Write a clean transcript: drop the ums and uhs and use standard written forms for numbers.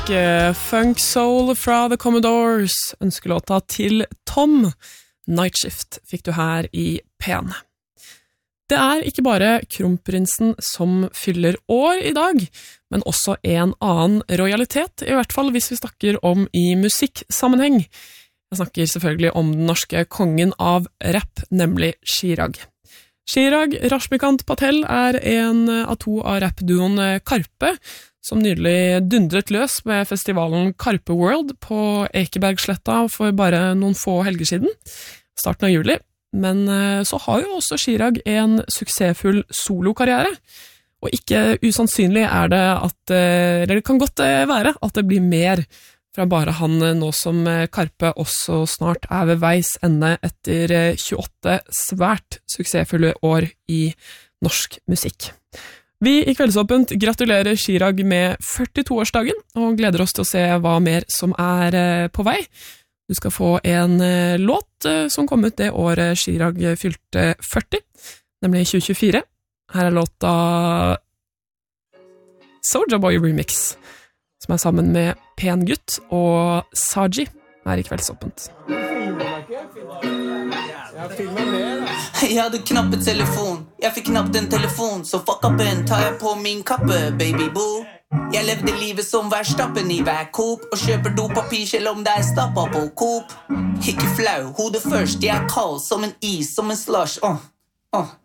Funk Soul fra The Commodores, ønskelåta til Tom. Night Shift fikk du her i P1. Det er ikke bare kronprinsen som fyller år i dag, men også en annen rojalitet, i hvert fall hvis vi snakker om i musikksammenheng. Jeg snakker selvfølgelig om den norske kongen av rap, nemlig Chirag. Chirag Rashmikant Patel er en av to av rappduoen Karpe, som nydelig dundret løs med festivalen Karpe World på Ekebergsletta for bare noen få helger siden, starten av juli. Men så har jo også Chirag en suksessfull solokarriere, og ikke usannsynlig er det at, eller det kan godt være at det blir mer fra bare han nå som Karpe også snart er ved veis ende etter 28 svært suksessfulle år i norsk musikk. Vi i Kveldsåpent gratulerer Chirag med 42-årsdagen, og gleder oss til å se hva mer som er på vei. Du skal få en låt som kom ut det året Chirag fylte 40, nemlig 2024. Her er låta Soulja Boy Remix, som er sammen med Pen Gutt og Saji her i Kveldsåpent. Jeg hadde knappe telefon, jeg fikk knapt en telefon, så fuck up en, tar jeg på min kappe, baby boo. Jeg levde livet som verstappen i hver Coop, og kjøper dopapir selv om det er stappa på Coop. Ikke flau, hodet først, jeg er kald som en is, som en slush,